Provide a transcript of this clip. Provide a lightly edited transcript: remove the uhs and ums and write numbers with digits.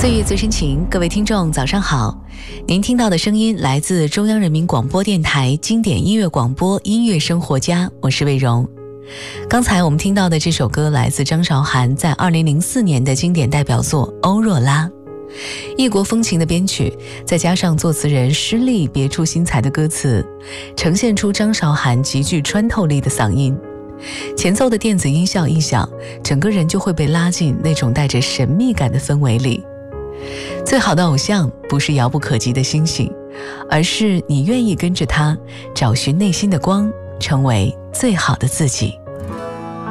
岁月最深情，各位听众早上好，您听到的声音来自中央人民广播电台经典音乐广播音乐生活家，我是魏荣。刚才我们听到的这首歌来自张韶涵在2004年的经典代表作《欧若拉》，异国风情的编曲，再加上作词人施力别出心裁的歌词，呈现出张韶涵极具穿透力的嗓音。前奏的电子音效一响，整个人就会被拉进那种带着神秘感的氛围里。最好的偶像不是遥不可及的星星，而是你愿意跟着他找寻内心的光，成为最好的自己。